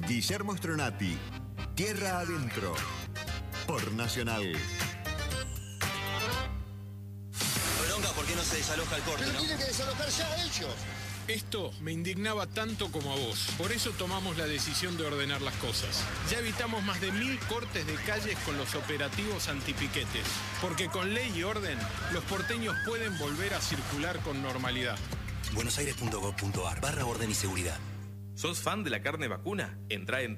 Guillermo Stronati, Tierra Adentro, por Nacional. Bronca, ¿por qué no se desaloja el corte? Pero ¿no? tienen que desalojar ya ellos. Esto me indignaba tanto como a vos. Por eso tomamos la decisión de ordenar las cosas. Ya evitamos más de 1000 cortes de calles con los operativos antipiquetes. Porque con ley y orden, los porteños pueden volver a circular con normalidad. buenosaires.gov.ar/orden y seguridad. ¿Sos fan de la carne vacuna? Entrá en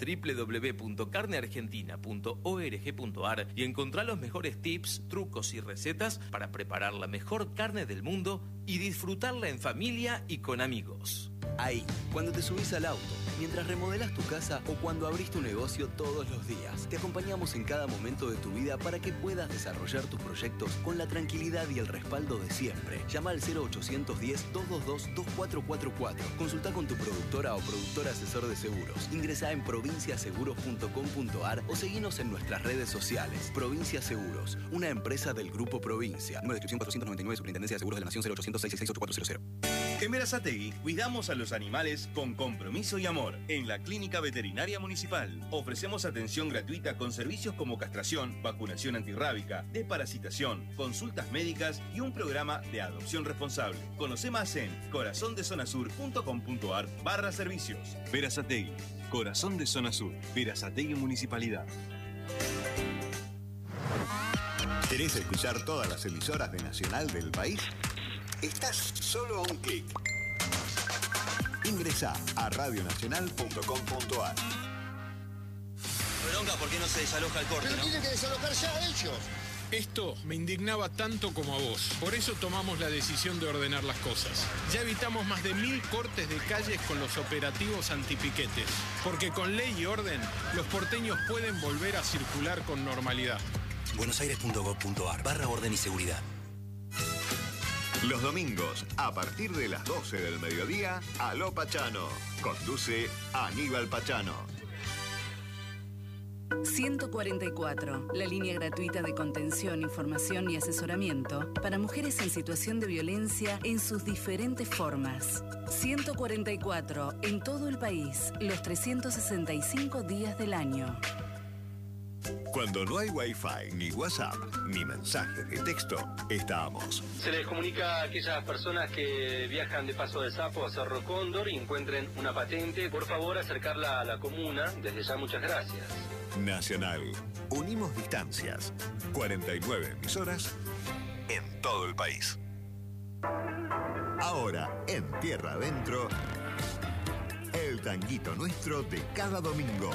www.carneargentina.org.ar y encontrá los mejores tips, trucos y recetas para preparar la mejor carne del mundo y disfrutarla en familia y con amigos. Ahí, cuando te subís al auto, mientras remodelás tu casa o cuando abrís tu negocio todos los días, te acompañamos en cada momento de tu vida para que puedas desarrollar tus proyectos con la tranquilidad y el respaldo de siempre. Llama al 0810-222-2444. Consulta con tu productora o productor asesor de seguros. Ingresá en provinciaseguros.com.ar o seguinos en nuestras redes sociales. Provincia Seguros, una empresa del Grupo Provincia. Número de inscripción 499, Superintendencia de Seguros de la Nación, 0800-666-8400. En Berazategui cuidamos a los animales con compromiso y amor. En la Clínica Veterinaria Municipal ofrecemos atención gratuita con servicios como castración, vacunación antirrábica, desparasitación, consultas médicas y un programa de adopción responsable. Conoce más en corazondezonasur.com.ar/servicios. Berazategui, Corazón de Zona Sur, Berazategui Municipalidad. ¿Querés escuchar todas las emisoras de Nacional del país? Estás solo a un clic. Ingresá a radionacional.com.ar. Bronca, ¿por qué no se desaloja el corte? Pero ¿no? tienen que desalojar ya ellos. Esto me indignaba tanto como a vos. Por eso tomamos la decisión de ordenar las cosas. Ya evitamos más de 1000 cortes de calles con los operativos antipiquetes. Porque con ley y orden, los porteños pueden volver a circular con normalidad. buenosaires.gov.ar/orden y seguridad. Los domingos, a partir de las 12 del mediodía, Aló Pachano. Conduce Aníbal Pachano. 144, la línea gratuita de contención, información y asesoramiento para mujeres en situación de violencia en sus diferentes formas. 144, en todo el país, los 365 días del año. Cuando no hay Wi-Fi, ni WhatsApp, ni mensajes de texto, estamos. Se les comunica a aquellas personas que viajan de Paso de Sapo a Cerro Cóndor y encuentren una patente, por favor acercarla a la comuna. Desde ya, muchas gracias. Nacional. Unimos distancias. 49 emisoras en todo el país. Ahora, en Tierra Adentro, el tanguito nuestro de cada domingo.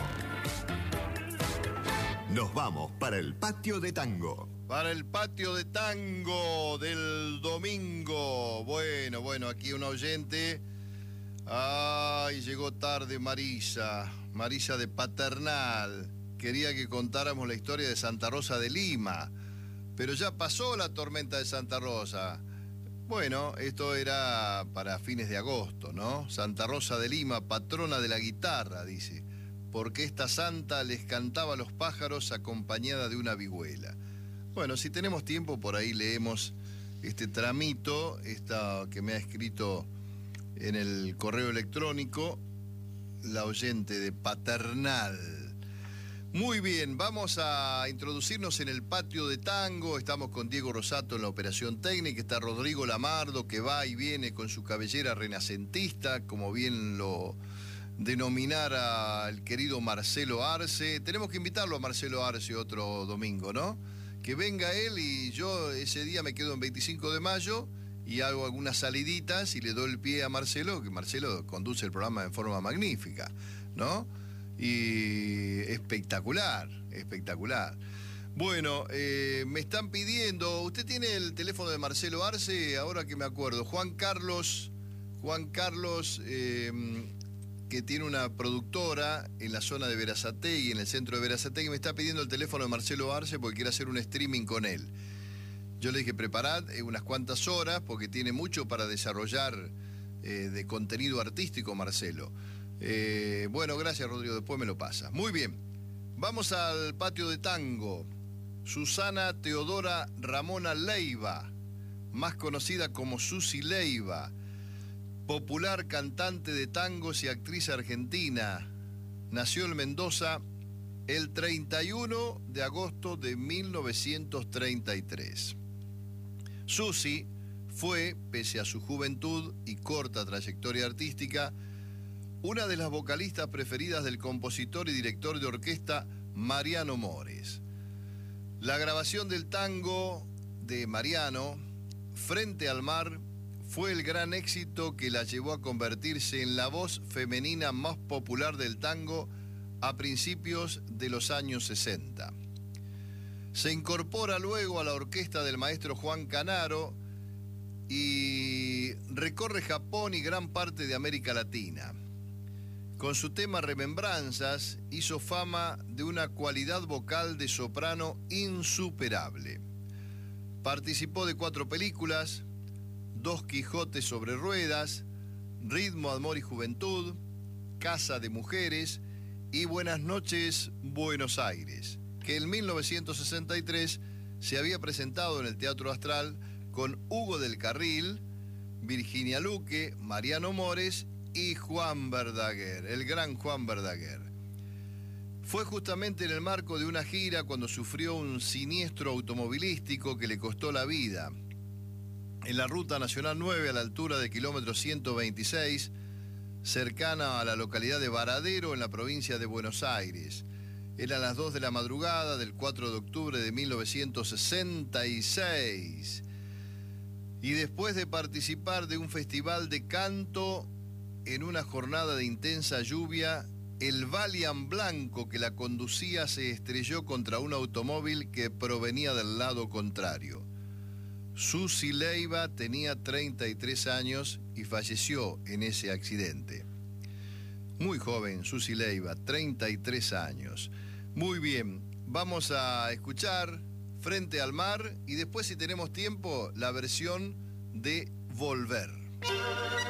Nos vamos para el patio de tango. Para el patio de tango del domingo. Bueno, aquí un oyente. Ay, llegó tarde Marisa de Paternal. Quería que contáramos la historia de Santa Rosa de Lima, pero ya pasó la tormenta de Santa Rosa. Bueno, esto era para fines de agosto, ¿no? Santa Rosa de Lima, patrona de la guitarra, dice, porque esta santa les cantaba a los pájaros acompañada de una vihuela. Bueno, si tenemos tiempo, por ahí leemos este tramito, esta que me ha escrito en el correo electrónico la oyente de Paternal. Muy bien, vamos a introducirnos en el patio de tango. Estamos con Diego Rosato en la operación técnica. Está Rodrigo Lamardo, que va y viene con su cabellera renacentista, como bien lo denominara el querido Marcelo Arce. Tenemos que invitarlo a Marcelo Arce otro domingo, ¿no? Que venga él y yo ese día me quedo en 25 de mayo y hago algunas saliditas y le doy el pie a Marcelo, que Marcelo conduce el programa en forma magnífica, ¿no? Y espectacular. Bueno, me están pidiendo, usted tiene el teléfono de Marcelo Arce, ahora que me acuerdo, Juan Carlos, que tiene una productora en la zona de Berazategui, en el centro de Berazategui, me está pidiendo el teléfono de Marcelo Arce porque quiere hacer un streaming con él. Yo le dije, preparad unas cuantas horas porque tiene mucho para desarrollar de contenido artístico, Marcelo. Bueno, gracias, Rodrigo, después me lo pasa. Muy bien, vamos al patio de tango. Susana Teodora Ramona Leiva, más conocida como Susi Leiva, popular cantante de tangos y actriz argentina. nació en Mendoza el 31 de agosto de 1933. Susi fue, pese a su juventud y corta trayectoria artística, una de las vocalistas preferidas del compositor y director de orquesta Mariano Mores. La grabación del tango de Mariano, Frente al Mar, fue el gran éxito que la llevó a convertirse en la voz femenina más popular del tango a principios de los años 60. Se incorpora luego a la orquesta del maestro Juan Canaro y recorre Japón y gran parte de América Latina. Con su tema Remembranzas hizo fama de una cualidad vocal de soprano insuperable. Participó de 4 películas, Dos Quijotes sobre ruedas, Ritmo, Amor y Juventud, Casa de Mujeres y Buenas noches, Buenos Aires, que en 1963 se había presentado en el Teatro Astral con Hugo del Carril, Virginia Luque, Mariano Mores y Juan Verdaguer, el gran Juan Verdaguer. Fue justamente en el marco de una gira cuando sufrió un siniestro automovilístico que le costó la vida. En la Ruta Nacional 9, a la altura del kilómetro 126, cercana a la localidad de Varadero, en la provincia de Buenos Aires. Eran las 2 de la madrugada del 4 de octubre de 1966. Y después de participar de un festival de canto en una jornada de intensa lluvia, el Valiant blanco que la conducía se estrelló contra un automóvil que provenía del lado contrario. Susi Leiva tenía 33 años y falleció en ese accidente. Muy joven, Susi Leiva, 33 años. Muy bien, vamos a escuchar Frente al Mar y después, si tenemos tiempo, la versión de Volver.